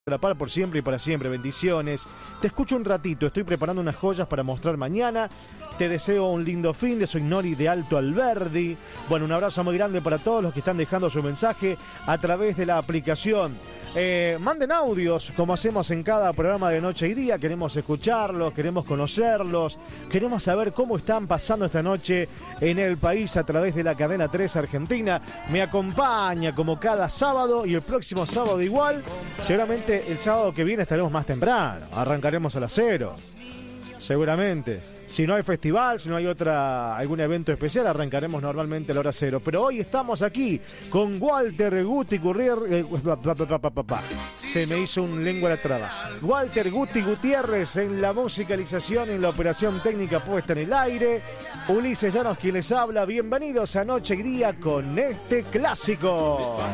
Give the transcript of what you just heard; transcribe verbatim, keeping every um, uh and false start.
La par por siempre y para siempre, bendiciones. Te escucho un ratito, estoy preparando unas joyas para mostrar mañana. Te deseo un lindo fin de soy Nori de Alto Alberdi. Bueno, un abrazo muy grande para todos los que están dejando su mensaje a través de la aplicación. Eh, manden audios, como hacemos en cada programa de Noche y Día. Queremos escucharlos, queremos conocerlos, queremos saber cómo están pasando esta noche en el país a través de la cadena tres Argentina. Me acompaña como cada sábado y el próximo sábado igual. Seguramente el sábado que viene estaremos más temprano, arrancaremos a las cero, seguramente. Si no hay festival, si no hay otra algún evento especial, arrancaremos normalmente a la hora cero. Pero hoy estamos aquí con Walter Guti Currier. Eh, se me hizo un lengua a la traba. Walter Guti Gutiérrez en la musicalización, en la operación técnica puesta en el aire. Ulises Llanos quien les habla. Bienvenidos a Noche y Día con este clásico.